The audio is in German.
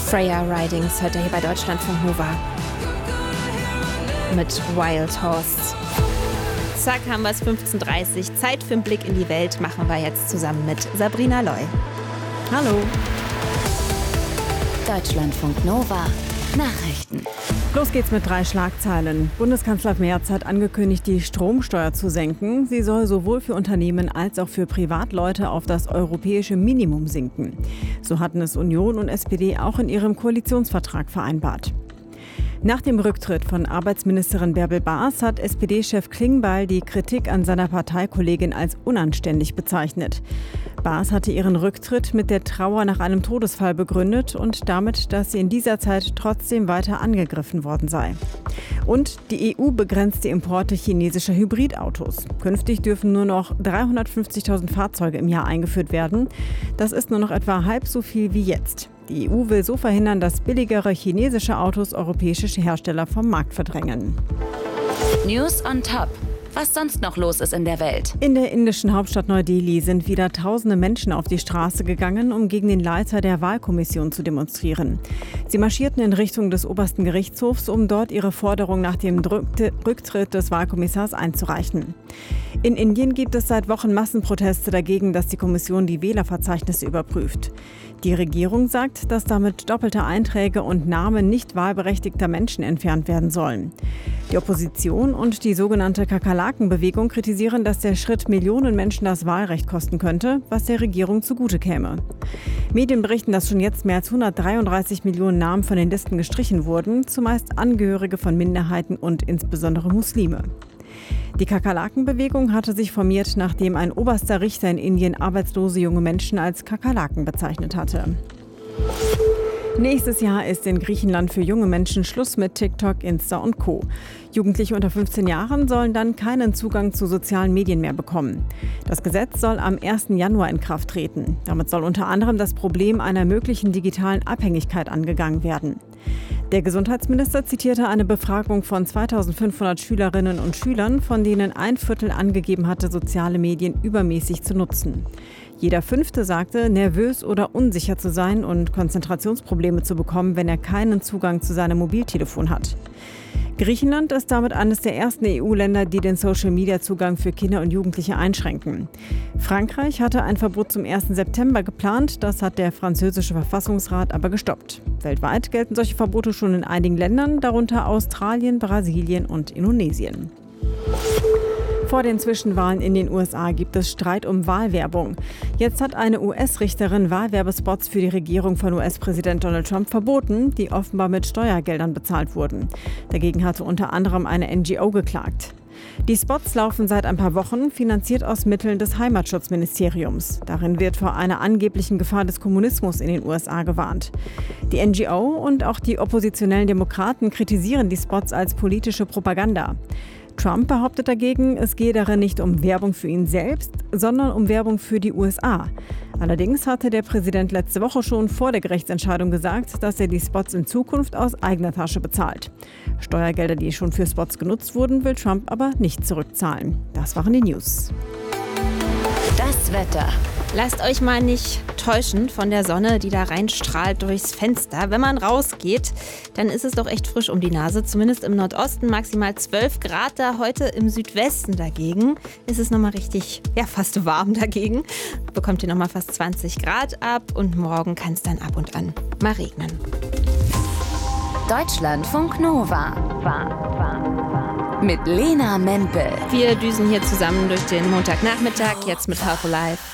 Freya Ridings hört ihr hier bei Deutschlandfunk Nova mit Wild Horse. Zack, haben wir es 15:30 Uhr. Zeit für einen Blick in die Welt machen wir jetzt zusammen mit Sabrina Loy. Hallo. Deutschlandfunk Nova Nachrichten. Los geht's mit 3 Schlagzeilen. Bundeskanzler Merz hat angekündigt, die Stromsteuer zu senken. Sie soll sowohl für Unternehmen als auch für Privatleute auf das europäische Minimum sinken. So hatten es Union und SPD auch in ihrem Koalitionsvertrag vereinbart. Nach dem Rücktritt von Arbeitsministerin Bärbel Baas hat SPD-Chef Klingbeil die Kritik an seiner Parteikollegin als unanständig bezeichnet. Baas hatte ihren Rücktritt mit der Trauer nach einem Todesfall begründet und damit, dass sie in dieser Zeit trotzdem weiter angegriffen worden sei. Und die EU begrenzt die Importe chinesischer Hybridautos. Künftig dürfen nur noch 350.000 Fahrzeuge im Jahr eingeführt werden. Das ist nur noch etwa halb so viel wie jetzt. Die EU will so verhindern, dass billigere chinesische Autos europäische Hersteller vom Markt verdrängen. News on Top. Was sonst noch los ist in der Welt. In der indischen Hauptstadt Neu-Delhi sind wieder tausende Menschen auf die Straße gegangen, um gegen den Leiter der Wahlkommission zu demonstrieren. Sie marschierten in Richtung des obersten Gerichtshofs, um dort ihre Forderung nach dem Rücktritt des Wahlkommissars einzureichen. In Indien gibt es seit Wochen Massenproteste dagegen, dass die Kommission die Wählerverzeichnisse überprüft. Die Regierung sagt, dass damit doppelte Einträge und Namen nicht wahlberechtigter Menschen entfernt werden sollen. Die Opposition und die sogenannte Kakerlaken-Bewegung kritisieren, dass der Schritt Millionen Menschen das Wahlrecht kosten könnte, was der Regierung zugute käme. Medien berichten, dass schon jetzt mehr als 133 Millionen Namen von den Listen gestrichen wurden, zumeist Angehörige von Minderheiten und insbesondere Muslime. Die Kakerlaken-Bewegung hatte sich formiert, nachdem ein oberster Richter in Indien arbeitslose junge Menschen als Kakerlaken bezeichnet hatte. Nächstes Jahr ist in Griechenland für junge Menschen Schluss mit TikTok, Insta und Co. Jugendliche unter 15 Jahren sollen dann keinen Zugang zu sozialen Medien mehr bekommen. Das Gesetz soll am 1. Januar in Kraft treten. Damit soll unter anderem das Problem einer möglichen digitalen Abhängigkeit angegangen werden. Der Gesundheitsminister zitierte eine Befragung von 2500 Schülerinnen und Schülern, von denen ein Viertel angegeben hatte, soziale Medien übermäßig zu nutzen. Jeder 5. sagte, nervös oder unsicher zu sein und Konzentrationsprobleme zu bekommen, wenn er keinen Zugang zu seinem Mobiltelefon hat. Griechenland ist damit eines der ersten EU-Länder, die den Social-Media-Zugang für Kinder und Jugendliche einschränken. Frankreich hatte ein Verbot zum 1. September geplant, das hat der französische Verfassungsrat aber gestoppt. Weltweit gelten solche Verbote schon in einigen Ländern, darunter Australien, Brasilien und Indonesien. Vor den Zwischenwahlen in den USA gibt es Streit um Wahlwerbung. Jetzt hat eine US-Richterin Wahlwerbespots für die Regierung von US-Präsident Donald Trump verboten, die offenbar mit Steuergeldern bezahlt wurden. Dagegen hatte unter anderem eine NGO geklagt. Die Spots laufen seit ein paar Wochen, finanziert aus Mitteln des Heimatschutzministeriums. Darin wird vor einer angeblichen Gefahr des Kommunismus in den USA gewarnt. Die NGO und auch die oppositionellen Demokraten kritisieren die Spots als politische Propaganda. Trump behauptet dagegen, es gehe darin nicht um Werbung für ihn selbst, sondern um Werbung für die USA. Allerdings hatte der Präsident letzte Woche schon vor der Gerichtsentscheidung gesagt, dass er die Spots in Zukunft aus eigener Tasche bezahlt. Steuergelder, die schon für Spots genutzt wurden, will Trump aber nicht zurückzahlen. Das waren die News. Das Wetter. Lasst euch mal nicht täuschen von der Sonne, die da reinstrahlt durchs Fenster. Wenn man rausgeht, dann ist es doch echt frisch um die Nase. Zumindest im Nordosten maximal 12 Grad. Da heute im Südwesten dagegen ist es nochmal richtig, fast warm dagegen. Bekommt ihr nochmal fast 20 Grad ab und morgen kann es dann ab und an mal regnen. Deutschlandfunk Nova. Mit Lena Mempel. Wir düsen hier zusammen durch den Montagnachmittag, jetzt mit Half Alive.